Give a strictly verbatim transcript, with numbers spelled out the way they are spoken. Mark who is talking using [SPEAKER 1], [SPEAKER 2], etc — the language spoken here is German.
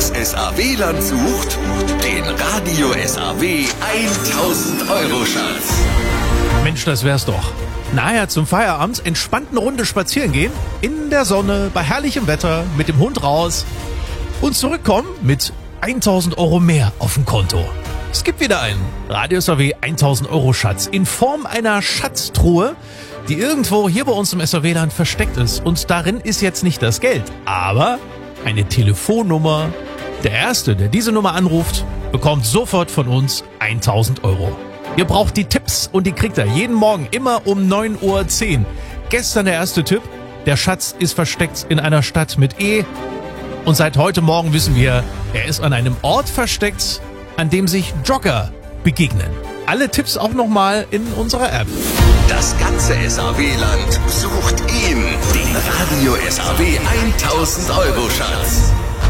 [SPEAKER 1] Das S A W-Land sucht den Radio S A W tausend Euro Schatz.
[SPEAKER 2] Mensch, das wär's doch. Nachher zum Feierabend entspannt eine Runde spazieren gehen, in der Sonne, bei herrlichem Wetter, mit dem Hund raus und zurückkommen mit tausend Euro mehr auf dem Konto. Es gibt wieder einen Radio S A W tausend Euro Schatz in Form einer Schatztruhe, die irgendwo hier bei uns im S A W-Land versteckt ist. Und darin ist jetzt nicht das Geld, aber eine Telefonnummer. Der Erste, der diese Nummer anruft, bekommt sofort von uns tausend Euro. Ihr braucht die Tipps und die kriegt ihr jeden Morgen immer um neun Uhr zehn. Gestern der erste Tipp: Der Schatz ist versteckt in einer Stadt mit E. Und seit heute Morgen wissen wir, er ist an einem Ort versteckt, an dem sich Jogger begegnen. Alle Tipps auch nochmal in unserer App.
[SPEAKER 1] Das ganze S A W-Land sucht ihn, den Radio S A W tausend Euro Schatz.